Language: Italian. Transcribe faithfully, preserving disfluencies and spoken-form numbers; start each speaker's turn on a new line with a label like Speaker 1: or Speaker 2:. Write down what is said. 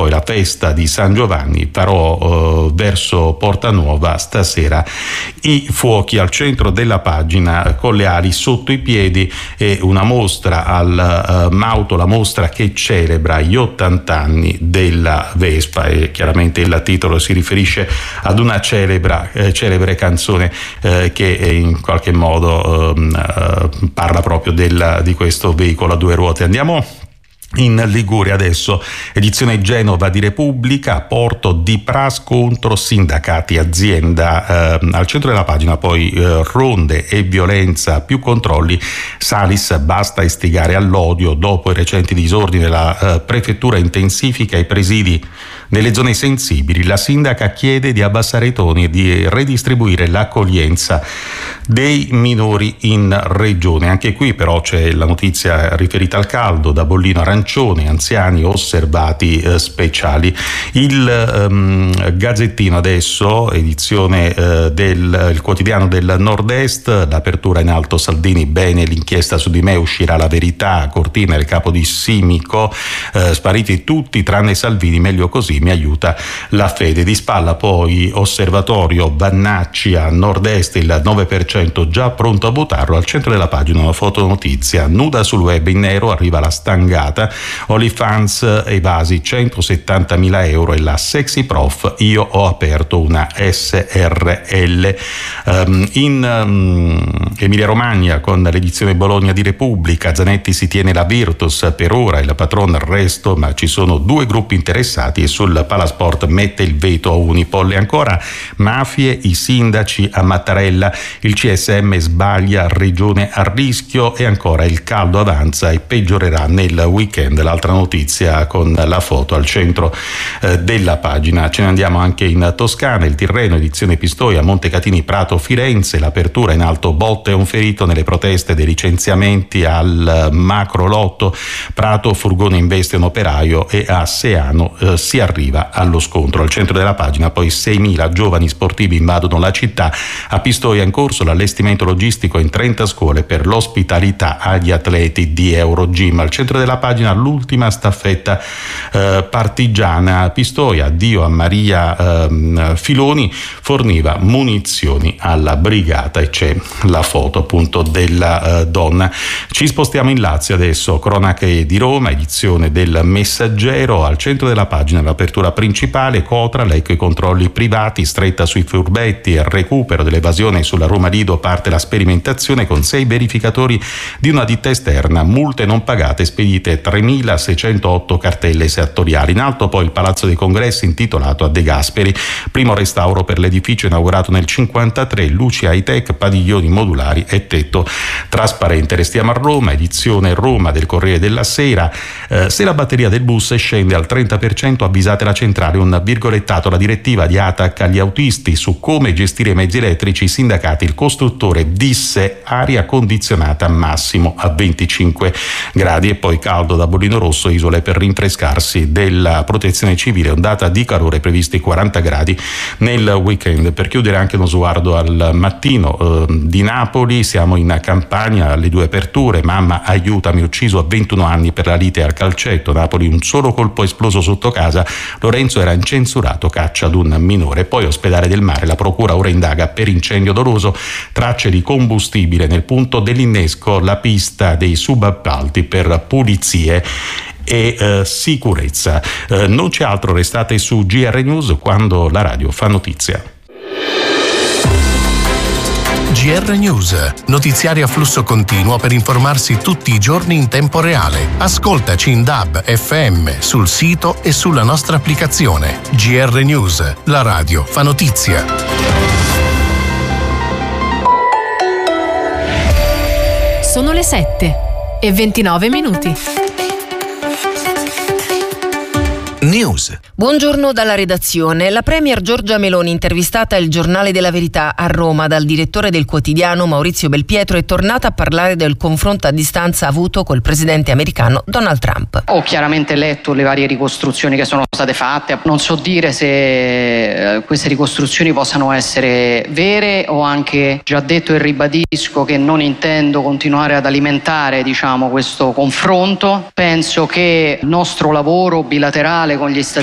Speaker 1: poi la festa di San Giovanni, farò eh, verso Porta Nuova stasera i fuochi. Al centro della pagina, con le ali sotto i piedi, e una mostra al uh, Mauto, la mostra che celebra gli ottanta anni della Vespa, e chiaramente il titolo si riferisce ad una celebra, eh, celebre canzone eh, che in qualche modo eh, eh, parla proprio del, di questo veicolo a due ruote. Andiamo in Liguria adesso, edizione Genova di Repubblica, porto di Pras contro sindacati azienda. Eh, al centro della pagina poi eh, ronde e violenza, più controlli, Salis basta istigare all'odio, dopo i recenti disordini la eh, prefettura intensifica i presidi nelle zone sensibili, la sindaca chiede di abbassare i toni e di redistribuire l'accoglienza dei minori in regione. Anche qui però c'è la notizia riferita al caldo, da bollino arancione, anziani osservati eh, speciali. Il um, Gazzettino adesso, edizione eh, del il quotidiano del Nord-Est, l'apertura in alto Salvini, bene l'inchiesta su di me, uscirà la verità, Cortina il capo di Simico, eh, spariti tutti tranne Salvini, meglio così, mi aiuta la fede. Di spalla poi Osservatorio, Vannacci a Nord-Est, il nove per cento già pronto a votarlo. Al centro della pagina una fotonotizia, nuda sul web in nero, arriva la stangata, OnlyFans evasi centosettantamila euro e la sexy prof, io ho aperto una S R L. Um, in um, Emilia Romagna, con l'edizione Bologna di Repubblica, Zanetti si tiene la Virtus, per ora il patron arresto, ma ci sono due gruppi interessati e sul Palasport mette il veto a Unipol. E ancora mafie, i sindaci a Mattarella, il C S M sbaglia, regione a rischio, e ancora il caldo avanza e peggiorerà nel weekend. L'altra notizia con la foto al centro eh, della pagina. Ce ne andiamo anche in Toscana, il Tirreno, edizione Pistoia, Montecatini, Prato, Firenze, l'apertura in alto, botte e un ferito nelle proteste dei licenziamenti al macro lotto, Prato, furgone investe un operaio e a Seano eh, si arriva allo scontro. Al centro della pagina poi seimila giovani sportivi invadono la città, a Pistoia in corso l'allestimento logistico in trenta scuole per l'ospitalità agli atleti di Eurogym. Al centro della pagina l'ultima staffetta eh, partigiana a Pistoia, addio a Maria eh, Filoni, forniva munizioni alla brigata, e c'è la foto appunto della eh, donna. Ci spostiamo in Lazio adesso, cronache di Roma, edizione del Messaggero. Al centro della pagina l'apertura principale, Cotra, l'eco i controlli privati, stretta sui furbetti e il recupero dell'evasione. Sulla Roma Lido parte la sperimentazione con sei verificatori di una ditta esterna, multe non pagate spedite tremilaseicentotto cartelle settoriali. In alto poi il Palazzo dei Congressi intitolato a De Gasperi, primo restauro per l'edificio inaugurato nel cinquantatré, luci high tech, padiglioni modulari e tetto trasparente. Restiamo a Roma, edizione Roma del Corriere della Sera, eh, se la batteria del bus scende al trenta per cento avvisate la centrale, un virgolettato, la direttiva di ATAC agli autisti su come gestire i mezzi elettrici, i sindacati, il costruttore disse aria condizionata massimo a venticinque gradi, e poi caldo da bollino rosso, isole per rinfrescarsi della protezione civile, ondata di calore previsti quaranta gradi nel weekend. Per chiudere anche uno sguardo al mattino eh, di Napoli, siamo in Campania, alle due aperture, mamma aiutami, ucciso a ventuno anni per la lite al calcetto, Napoli un solo colpo esploso sotto casa, Lorenzo era incensurato, caccia ad un minore. Poi Ospedale del Mare, la procura ora indaga per incendio doloso, tracce di combustibile nel punto dell'innesco, la pista dei subappalti per pulizie e eh, sicurezza. Eh, non c'è altro, restate su G R News, quando la radio fa notizia.
Speaker 2: G R News, notiziario a flusso continuo per informarsi tutti i giorni in tempo reale. Ascoltaci in D A B, F M, sul sito e sulla nostra applicazione. G R News, la radio fa notizia.
Speaker 3: Sono le sette e ventinove minuti.
Speaker 4: News.
Speaker 5: Buongiorno dalla redazione. La premier Giorgia Meloni, intervistata al Giornale della Verità a Roma dal direttore del quotidiano Maurizio Belpietro, è tornata a parlare del confronto a distanza avuto col presidente americano Donald Trump.
Speaker 6: Ho chiaramente letto le varie ricostruzioni che sono state fatte, non so dire se queste ricostruzioni possano essere vere. Ho anche già detto e ribadisco che non intendo continuare ad alimentare, diciamo, questo confronto. Penso che il nostro lavoro bilaterale con gli Stati